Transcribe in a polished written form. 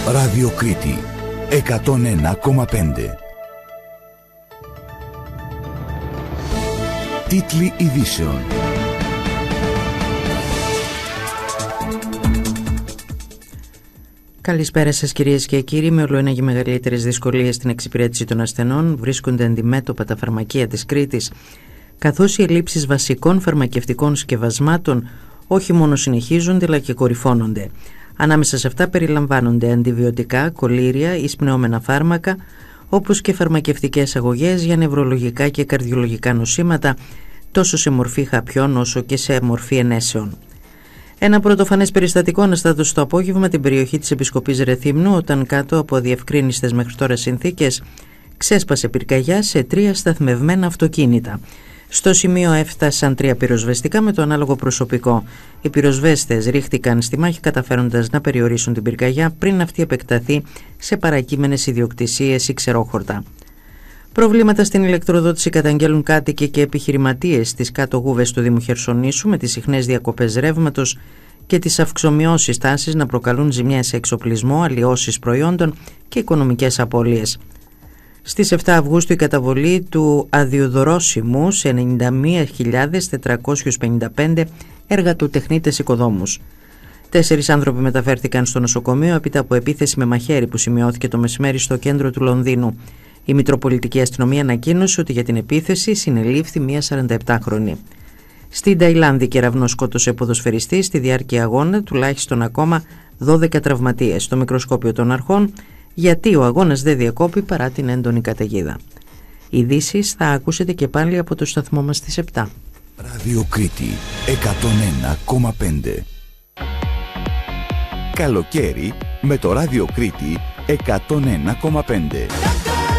Ράδιο Κρήτη 101,5. Τίτλοι ειδήσεων. Καλησπέρα σας κυρίες και κύριοι. Με όλο ένα και μεγαλύτερες δυσκολίες στην εξυπηρέτηση των ασθενών βρίσκονται αντιμέτωπα τα φαρμακεία της Κρήτης, καθώς οι ελλείψεις βασικών φαρμακευτικών σκευασμάτων όχι μόνο συνεχίζονται αλλά και κορυφώνονται. Ανάμεσα σε αυτά περιλαμβάνονται αντιβιωτικά, κολήρια, εισπνεώμενα φάρμακα, όπως και φαρμακευτικές αγωγές για νευρολογικά και καρδιολογικά νοσήματα, τόσο σε μορφή χαπιών όσο και σε μορφή ενέσεων. Ένα πρωτοφανές περιστατικό αναστάτωσε το απόγευμα την περιοχή της Επισκοπής Ρεθύμνου, όταν κάτω από αδιευκρίνιστες μέχρι τώρα συνθήκες ξέσπασε πυρκαγιά σε 3 σταθμευμένα αυτοκίνητα. Στο σημείο έφτασαν 3 πυροσβεστικά με το ανάλογο προσωπικό. Οι πυροσβέστες ρίχτηκαν στη μάχη, καταφέροντας να περιορίσουν την πυρκαγιά πριν αυτή επεκταθεί σε παρακείμενες ιδιοκτησίες ή ξερόχορτα. Προβλήματα στην ηλεκτροδότηση καταγγέλουν κάτοικοι και επιχειρηματίες στις κάτω γούβες του Δήμου Χερσονήσου, με τις συχνές διακοπές ρεύματος και τις αυξομοιώσεις τάσεις να προκαλούν ζημιές σε εξοπλισμό, αλλοιώσεις προϊόντων και οικονομικές απώλειες. Στις 7 Αυγούστου η καταβολή του αδειοδρόσιμου σε 91.455 εργατοτεχνίτες οικοδόμους. 4 άνθρωποι μεταφέρθηκαν στο νοσοκομείο έπειτα από επίθεση με μαχαίρι που σημειώθηκε το μεσημέρι στο κέντρο του Λονδίνου. Η Μητροπολιτική Αστυνομία ανακοίνωσε ότι για την επίθεση συνελήφθη μια 47χρονη. Στην Ταϊλάνδη κεραυνός σκότωσε ποδοσφαιριστή στη διάρκεια αγώνα, τουλάχιστον ακόμα 12 τραυματίες. Στο μικροσκόπιο των αρχών, γιατί ο αγώνας δεν διακόπη παρά την έντονη καταιγίδα. Ειδήσεις θα ακούσετε και πάλι από το σταθμό μας στις 7. Ράδιο Κρήτη 101,5. Καλοκαίρι με το Ράδιο Κρήτη 101,5.